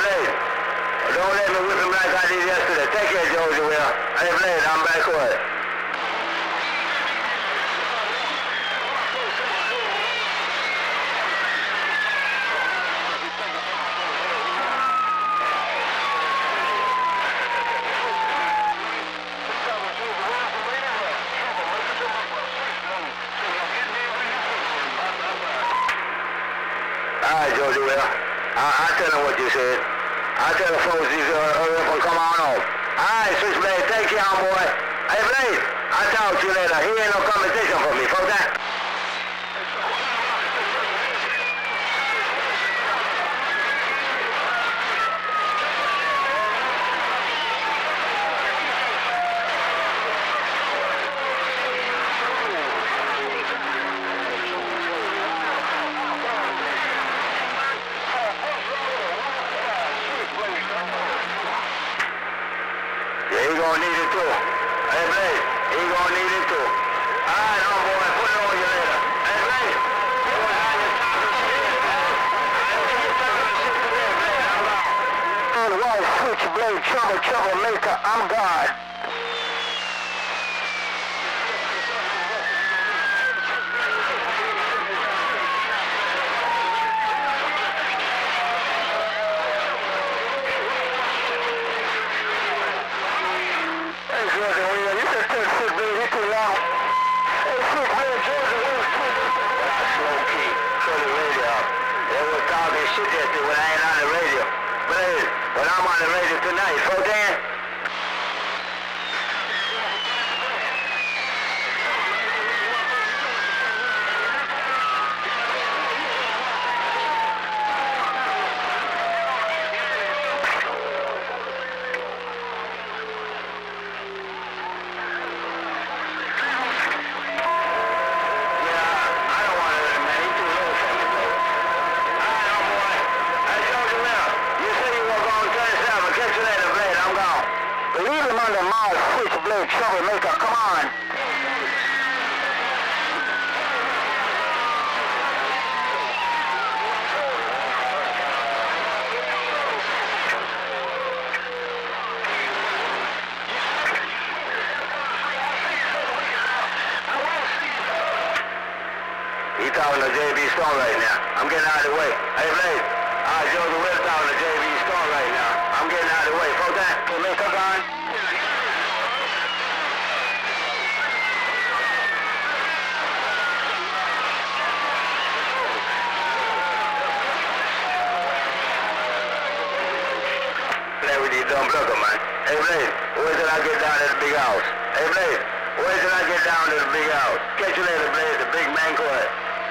Blade. Don't let me whip him like I did yesterday. Take care, Georgia Will. Hey, Blade, I'm back with it. All right, Georgia Will. I'll tell him what you said. I'll tell the folks he's hurry up and come on home. All right, Switchblade, take care, homeboy. Hey, Blade, I'll talk to you later. He ain't no competition for me, folks. That. He gonna need it too. Hey, Blade, he gonna need it too. All right, homeboy, put it on you later. Hey, Blade, you wanna have your time to shit, man? I see you talking shit today, Blade. I'm out. On the wall, Switchblade, troublemaker, I'm God. Shit yesterday when I ain't on the radio. But when I'm on the radio tonight, so Dan. Leave him under my Switchblade, troublemaker, come on. He talking to JB Stone right now. I'm getting out of the way. Hey, Blade. Georgia Will talking to JB Stone right now. I'm getting out of the way. Folks, that. Maker gone. Play with these dumb blocker, man. Hey, Blade, where till I get down to the big house? Hey, Blade, where till I get down to the big house? Catch you later, Blade, the big man quiet.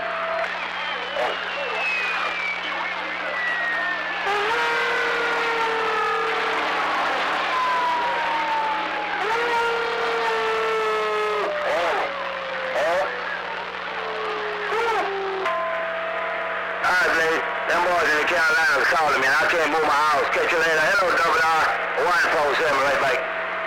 Them boys in the Carolinas calling me, and I can't move my house. Catch you later. Hello, Double R 147, right back.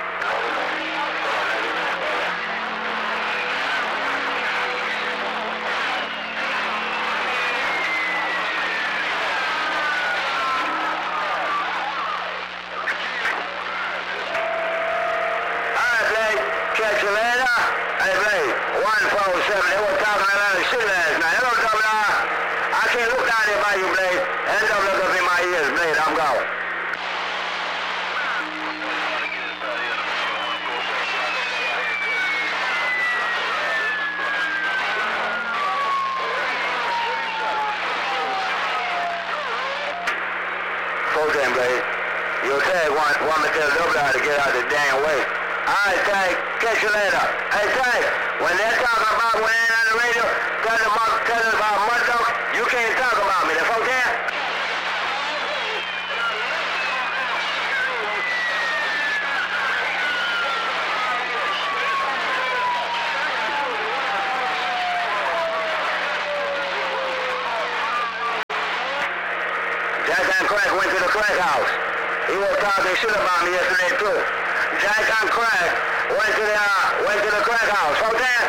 All right, Blade. Catch you later. Hey, Blade. 147. They were talking a lot of shit last night. Hello, Double R. I can't look down there by you, Blade. And don't look up in my ears, Blade. I'm gone. Full-time, Blade. Your tag want me to tell Double R to get out of the damn way. All right, Tag. Catch you later. Hey, Tag. When they're talking about when they're on the radio, tell them about mud dog, you can't talk about me. The folks there? Jack and Crack went to the crack house. He was talking shit about me yesterday too. Jack and Crack went to the crack house. Folks there?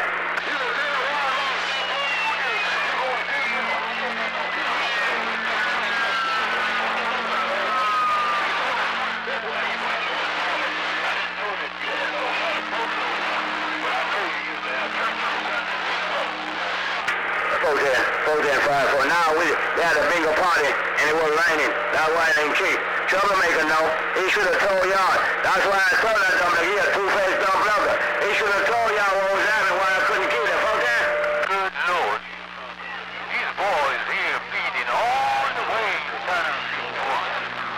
Foden 5-4. Now they had a bingo party and it was raining. That's why they didn't kick. Troublemaker, no. He should have told y'all. That's why I told that dumb nigga, he a two-faced dumb blocker. He should have told y'all what was happening, why I couldn't kill it. Foden? Good Lord. These boys here feeding all the way to Tunnel 51.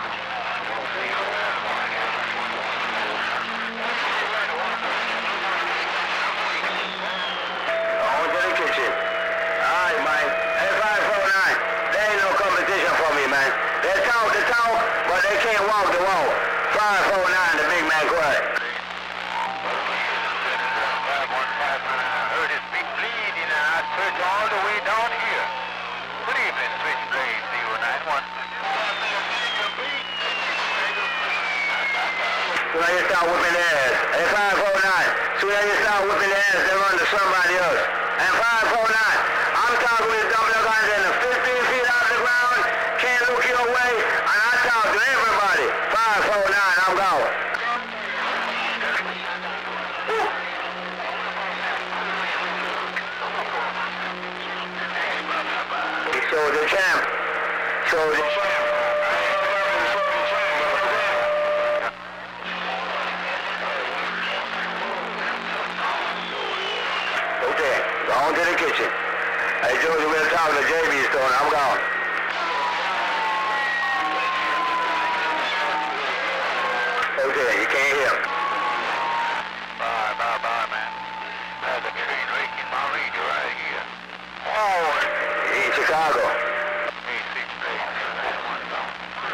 On to the kitchen. Alright, man. Hey, 549. There ain't no competition for me, man. They talk the talk, but they can't walk the walk. 549, the big man quiet. 515, I heard his feet bleeding and I searched all the way down here. Good evening, Switchblade 091. Soon as you start whipping their ass. Hey, 549. Soon as you start whipping their ass, they run to somebody else. And 549, I'm talking with dumb guys in the 15 feet off the ground, can't look your way, and I talk to everybody. 549, I'm gone. So the champ. So the champ. Okay, go on to the kitchen. Hey, George, we're talking to JB Stone. I'm gone. Okay, you can't hear. Bye, man. There's a train raking my radio right here. Oh, in Chicago. Hey, Switchblade 091.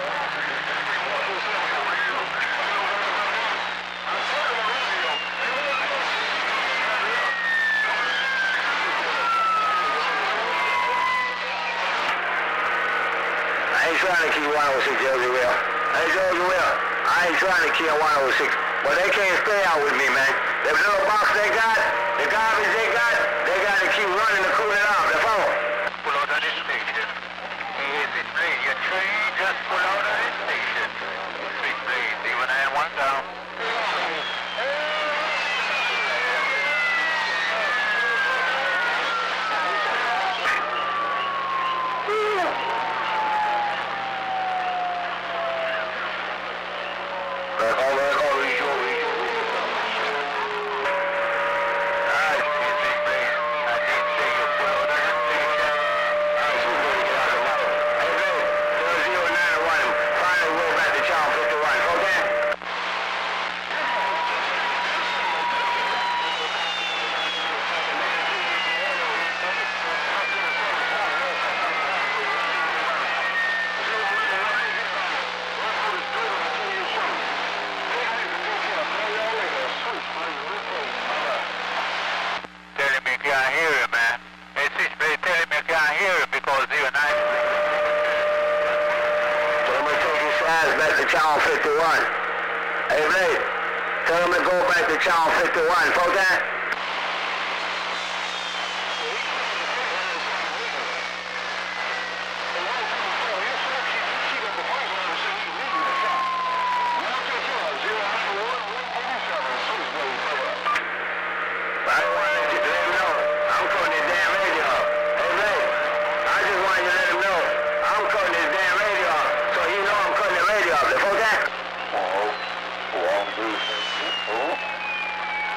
I ain't trying to keep 106, Josie Will. Hey, Josie Will, I ain't trying to kill 106, but they can't stay out with me, man. The little box they got, the garbage they got to keep running to cool it off. The phone. Pull out of this station. Hey, Switchblade, your train just pull out of this station. Switchblade 091 down. Telling me can't hear him, man. Hey, Switchblade telling me can't hear him because 090. Tell him to take his ass back to Channel 51. Hey, Blade, tell him to go back to Channel 51. Fuck that. I don't want to let him know. I'm cutting his damn radio off. Hey, Blade, I just wanted to let him know. I'm cutting his damn radio off. So you know I'm cutting the radio off. The fuck that? Oh, 1, 2, 3, 4.